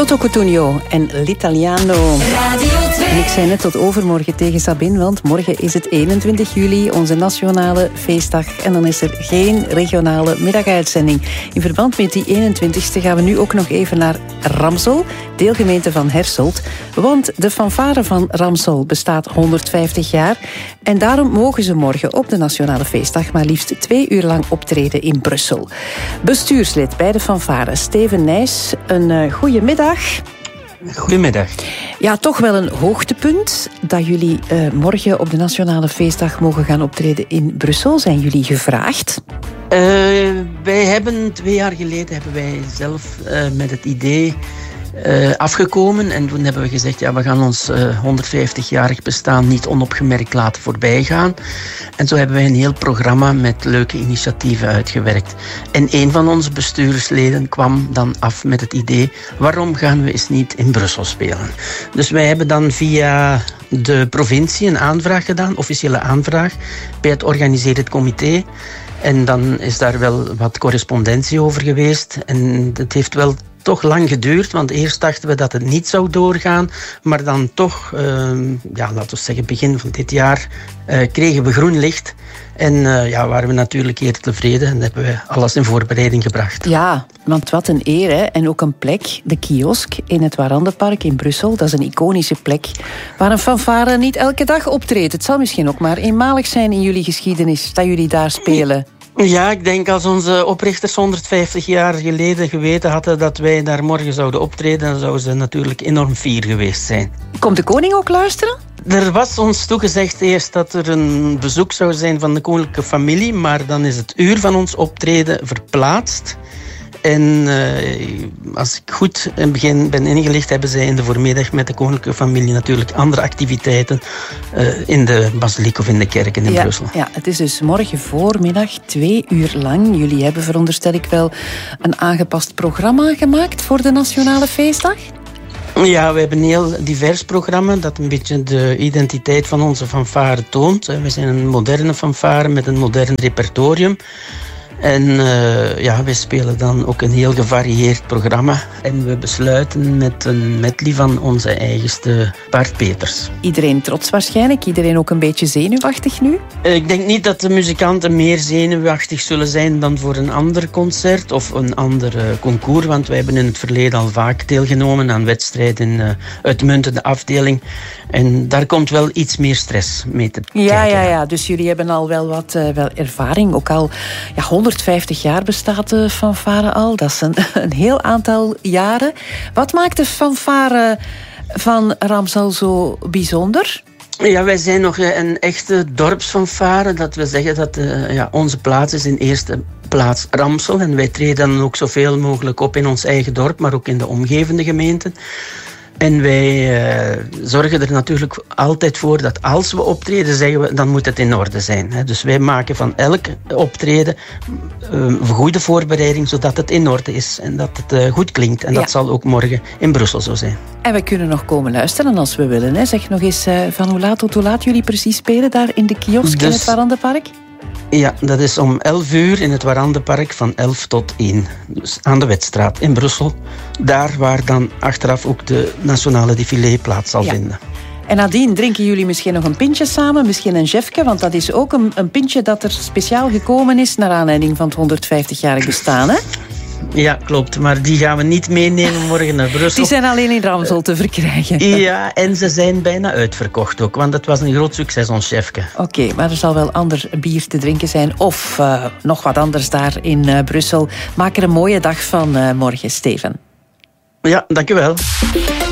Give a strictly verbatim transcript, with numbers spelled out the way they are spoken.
Toto Cutugno en L'Italiano. En ik zei net tot overmorgen tegen Sabine, want morgen is het eenentwintig juli, onze nationale feestdag. En dan is er geen regionale middaguitzending. In verband met die eenentwintigste gaan we nu ook nog even naar Ramsel, deelgemeente van Herselt. Want de fanfare van Ramsel bestaat honderdvijftig jaar. En daarom mogen ze morgen op de nationale feestdag maar liefst twee uur lang optreden in Brussel. Bestuurslid bij de fanfare, Steven Nijs, een uh, goede middag. Goedemiddag. Ja, toch wel een hoogtepunt dat jullie uh, morgen op de Nationale Feestdag mogen gaan optreden in Brussel. Zijn jullie gevraagd? Uh, wij hebben twee jaar geleden hebben wij zelf uh, met het idee uh, afgekomen. En toen hebben we gezegd, ja, we gaan ons uh, honderdvijftigjarig bestaan niet onopgemerkt laten voorbijgaan. En zo hebben wij een heel programma met leuke initiatieven uitgewerkt. En een van onze bestuursleden kwam dan af met het idee, waarom gaan we eens niet in Brussel spelen? Dus wij hebben dan via de provincie een aanvraag gedaan, officiële aanvraag, bij het organiserend comité. En dan is daar wel wat correspondentie over geweest. En het heeft wel toch lang geduurd, want eerst dachten we dat het niet zou doorgaan. Maar dan toch, uh, ja, laten we zeggen begin van dit jaar, uh, kregen we groen licht. En uh, ja, waren we natuurlijk eerder tevreden en hebben we alles in voorbereiding gebracht. Ja, want wat een eer, hè? En ook een plek, de kiosk in het Warandenpark in Brussel. Dat is een iconische plek waar een fanfare niet elke dag optreedt. Het zal misschien ook maar eenmalig zijn in jullie geschiedenis dat jullie daar spelen. Ja, ik denk als onze oprichters honderdvijftig jaar geleden geweten hadden dat wij daar morgen zouden optreden, dan zouden ze natuurlijk enorm fier geweest zijn. Komt de koning ook luisteren? Er was ons toegezegd eerst dat er een bezoek zou zijn van de koninklijke familie, maar dan is het uur van ons optreden verplaatst. En uh, als ik goed in het begin ben ingelicht, hebben zij in de voormiddag met de koninklijke familie natuurlijk andere activiteiten uh, in de basiliek of in de kerken in ja, Brussel. Ja, het is dus morgen voormiddag twee uur lang. Jullie hebben, veronderstel ik wel, een aangepast programma gemaakt voor de Nationale Feestdag? Ja, we hebben een heel divers programma dat een beetje de identiteit van onze fanfare toont. We zijn een moderne fanfare met een modern repertorium. En uh, ja, wij spelen dan ook een heel gevarieerd programma. En we besluiten met een medley van onze eigenste Bart Peters. Iedereen trots waarschijnlijk? Iedereen ook een beetje zenuwachtig nu? Ik denk niet dat de muzikanten meer zenuwachtig zullen zijn dan voor een ander concert of een ander uh, concours. Want wij hebben in het verleden al vaak deelgenomen aan wedstrijden in uh, uitmuntende afdeling. En daar komt wel iets meer stress mee te kijken. Ja, ja, ja. Dus jullie hebben al wel wat uh, wel ervaring. Ook al ja, honderdvijftig jaar bestaat de fanfare al. Dat is een, een heel aantal jaren. Wat maakt de fanfare van Ramsel zo bijzonder? Ja, wij zijn nog een echte dorpsfanfare. Dat we zeggen dat uh, ja, onze plaats is in eerste plaats Ramsel. En wij treden dan ook zoveel mogelijk op in ons eigen dorp, maar ook in de omgevende gemeenten. En wij uh, zorgen er natuurlijk altijd voor dat als we optreden, zeggen we, dan moet het in orde zijn. Hè. Dus wij maken van elk optreden uh, een goede voorbereiding, zodat het in orde is en dat het uh, goed klinkt. En ja. Dat zal ook morgen in Brussel zo zijn. En we kunnen nog komen luisteren als we willen. Hè. Zeg nog eens uh, van hoe laat tot hoe laat jullie precies spelen daar in de kiosk dus in het Warandenpark? Ja, dat is om elf uur in het Warandenpark van elf tot één. Dus aan de Wetstraat in Brussel. Daar waar dan achteraf ook de nationale défilé plaats zal ja. vinden. En nadien drinken jullie misschien nog een pintje samen, misschien een jefke, want dat is ook een, een pintje dat er speciaal gekomen is naar aanleiding van het honderdvijftigjarig bestaan, hè? Ja, klopt. Maar die gaan we niet meenemen morgen naar Brussel. Die zijn alleen in Ramsel te verkrijgen. Ja, en ze zijn bijna uitverkocht ook. Want het was een groot succes, ons chefke. Oké, okay, maar er zal wel ander bier te drinken zijn. Of uh, nog wat anders daar in uh, Brussel. Maak er een mooie dag van uh, morgen, Steven. Ja, dank u wel.